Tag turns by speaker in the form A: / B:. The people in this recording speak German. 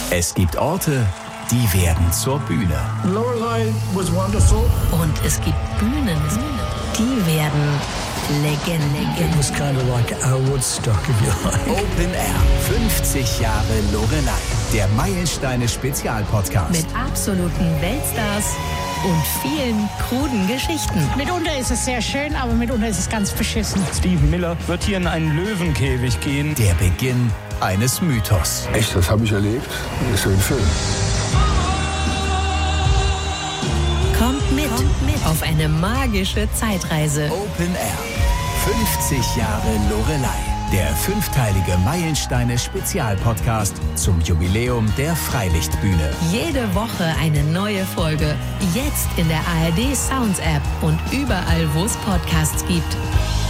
A: Es gibt Orte, die werden zur Bühne.
B: Lorelei was wonderful.
C: Und es gibt Bühnen, die werden Legenden.
B: It was kind of like our Woodstock, if you like.
A: Open Air. 50 Jahre Lorelei. Der Meilensteine-Spezialpodcast.
C: Mit absoluten Weltstars und vielen kruden Geschichten.
D: Mitunter ist es sehr schön, aber mitunter ist es ganz beschissen.
E: Steven Miller wird hier in einen Löwenkäfig gehen.
A: Der Beginn eines Mythos.
F: Echt, das habe ich erlebt? Das ist so ein Film.
C: Kommt mit auf eine magische Zeitreise.
A: Open Air. 50 Jahre Lorelei. Der 5-teilige Meilensteine-Spezialpodcast zum Jubiläum der Freilichtbühne.
C: Jede Woche eine neue Folge. Jetzt in der ARD Sounds App und überall, wo es Podcasts gibt.